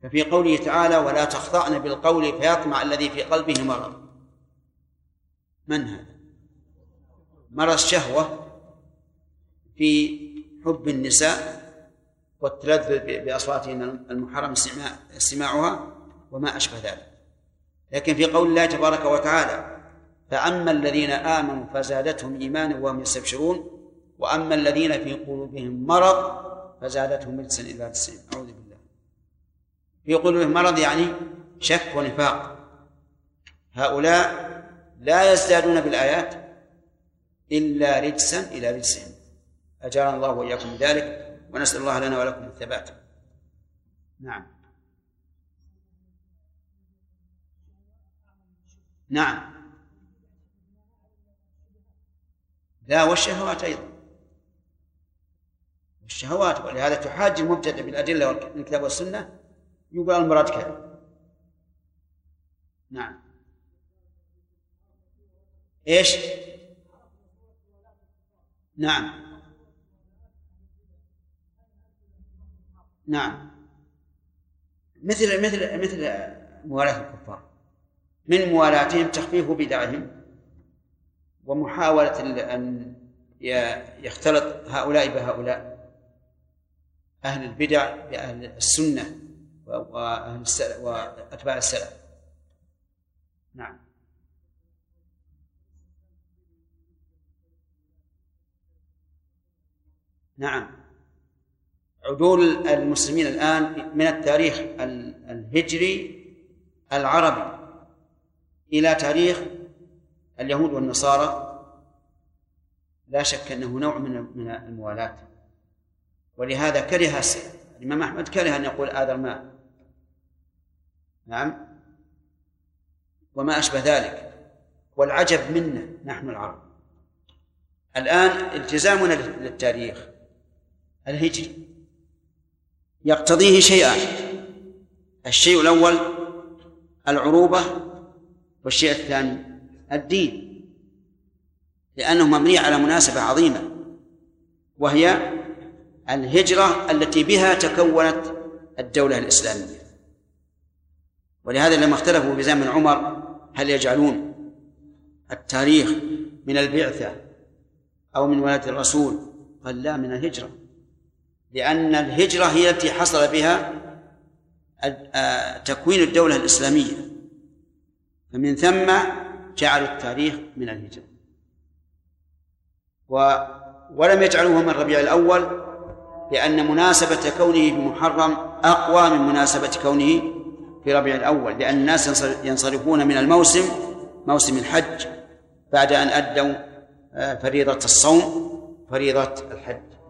ففي قوله تعالى ولا تخضعن بالقول فيطمع الذي في قلبه مرض، من هذا؟ مرض الشهوة في حب النساء والتلذذ بأصواتهن المحرم استماعها وما أشبه ذلك. لكن في قول الله تبارك وتعالى فأما الذين آمنوا فزادتهم إيمانا وهم يستبشرون وأما الذين في قلوبهم مرض فزادتهم رجسا إلى رجسهم، أعوذ بالله. في قلوبهم مرض يعني شك ونفاق، هؤلاء لا يزدادون بالآيات إلا رجسا إلى رجسهم، أجارنا الله وإياكم بذلك، ونسأل الله لنا ولكم الثبات. نعم نعم، لا والشهوات أيضا، والشهوات، ولهذا تحاج المبتدع بالأدلة والكتاب والسنة يقول المراد كذا. نعم إيش؟ نعم نعم، مثل موالاة الكفار، من موالاتهم تخفيف بدعهم ومحاولة أن يختلط هؤلاء بهؤلاء، أهل البدع بأهل السنة وأهل السلف وأتباع السلف. نعم نعم، عدول المسلمين الآن من التاريخ الهجري العربي إلى تاريخ اليهود والنصارى لا شك أنه نوع من الموالاة، ولهذا كره الإمام أحمد كره أن يقول آذر ماء. نعم وما أشبه ذلك. والعجب منا نحن العرب الآن التزامنا للتاريخ الهجري يقتضيه شيئان: الشيء الأول العروبة، والشيء الثاني الدين، لأنه مبني على مناسبة عظيمة وهي الهجرة التي بها تكونت الدولة الإسلامية. ولهذا لما اختلفوا في زمن عمر هل يجعلون التاريخ من البعثة أو من ولادة الرسول، قال لا، من الهجرة، لأن الهجرة هي التي حصل بها تكوين الدولة الإسلامية، فمن ثم جعلوا التاريخ من الهجرة. ولم يجعلوه من ربيع الأول لأن مناسبة كونه بمحرم أقوى من مناسبة كونه في ربيع الأول، لأن الناس ينصرفون من الموسم موسم الحج بعد أن أدوا فريضة الصوم فريضة الحج.